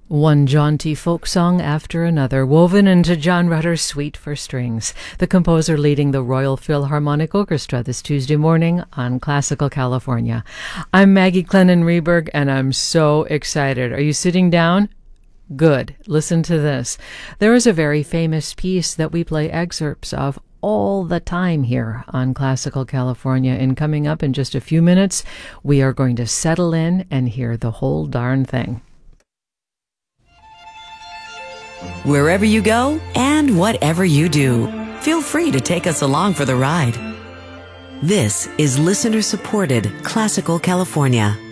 One jaunty folk song after another, woven into John Rutter's Suite for Strings, the composer leading the Royal Philharmonic Orchestra this Tuesday morning on Classical California. I'm Maggie Clennon-Reberg, and I'm so excited. Are you sitting down? Good. Listen to this. There is a very famous piece that we play excerpts of all the time here on Classical California, and coming up in just a few minutes, we are going to settle in and hear the whole darn thing. Wherever you go and whatever you do, feel free to take us along for the ride. This is listener-supported Classical California.